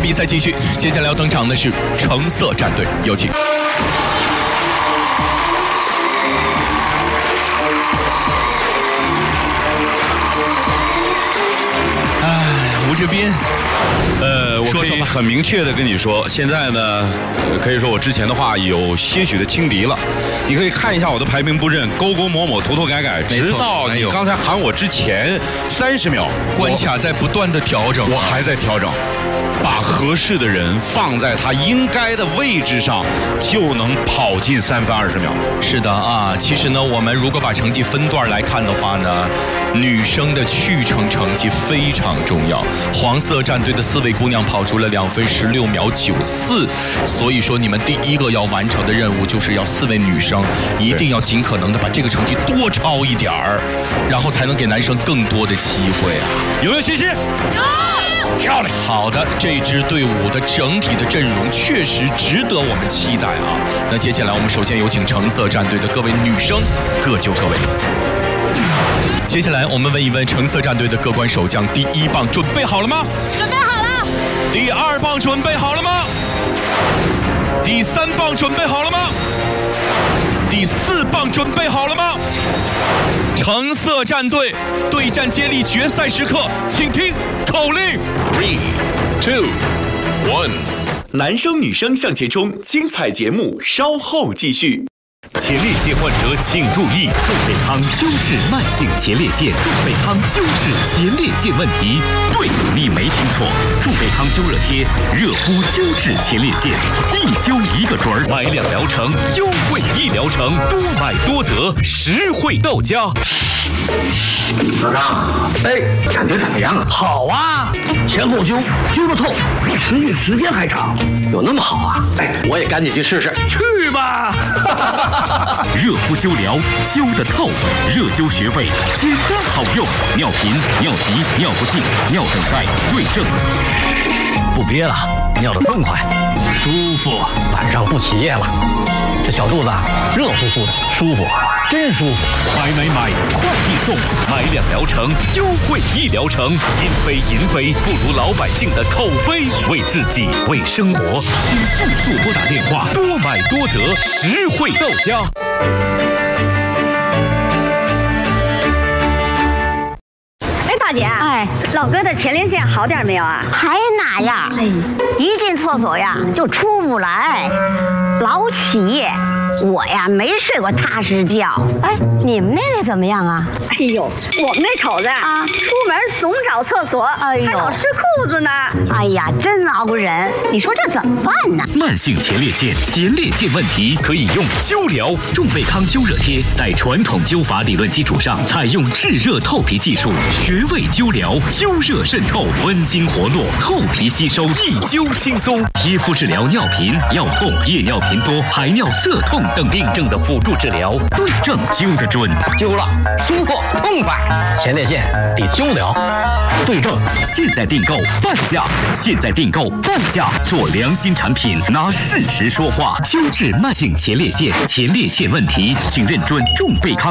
比赛继续，接下来要登场的是橙色战队，有请。吴志斌， 我可以很明确的跟你说，现在呢，可以说我之前的话有些许的轻敌了。你可以看一下我的排兵布阵，勾勾抹抹，涂涂改改，直到你刚才喊我之前30秒， 关卡在不断的调整， 我还在调整。把合适的人放在他应该的位置上，就能跑进3分20秒。 是的啊，其实呢，我们如果把成绩分段来看的话呢，女生的去程成绩非常重要。黄色战队的4位姑娘跑出了2分16秒94，所以说你们第一个要完成的任务就是要4位女生一定要尽可能的把这个成绩多超一点儿，然后才能给男生更多的机会啊！ 有没有信心？有。漂亮， 好的，这支队伍的整体的阵容确实值得我们期待啊。那接下来我们首先有请橙色战队的各位女生各就各位。接下来我们问一问橙色战队的各关守将，第1棒准备好了吗？ 准备好了。 第2棒准备好了吗？第3棒准备好了吗？第4棒准备好了吗？橙色战队对战接力决赛时刻，请听口令 ：3、2、1。男生女生向前冲，精彩节目稍后继续。 前列腺患者请注意，众贝康纠治慢性前列腺，众贝康纠治前列腺问题。对，你没听错，众贝康灸热贴，热敷纠治前列腺，一灸1个准儿，买2疗程，优惠1疗程，多买多得，实惠到家。 老张，感觉怎么样啊？ 好啊，前后灸，灸得透，持续时间还长， 有那么好啊？我也赶紧去试试。 去吧！ 热敷灸疗，灸得透，热灸穴位，简单好用，尿频、尿急、尿不尽、尿等待、对症。 不憋了，尿得痛快，舒服， 晚上不起夜了。这小肚子热乎乎的，舒服，真舒服。 买，快递送，买2疗程，优惠1疗程，金杯银杯不如老百姓的口碑。为自己，为生活，请速拨打电话，多买多得，实惠到家。 大姐，老哥的前列腺好点没有啊？ 还那样，一进厕所呀就出不来，老起夜。我呀没睡过踏实觉。你们那位怎么样啊？ 哎呦，我们那口子啊，出门总找厕所，还老湿裤子呢。 哎呀，真熬不忍。你说这怎么办呢？ 慢性前列腺问题可以用灸疗，众贝康灸热贴在传统灸法理论基础上，采用炙热透皮技术，穴位灸疗，灸热渗透，温经活络，透皮吸收，一灸轻松。贴敷治疗尿频、尿痛、夜尿频多、排尿涩痛等病症的辅助治疗，对症灸得准， 灸了舒服痛快，前列腺得灸疗，对症。 现在订购半价，做良心产品，拿事实说话，纠治慢性前列腺问题，请认准众贝康。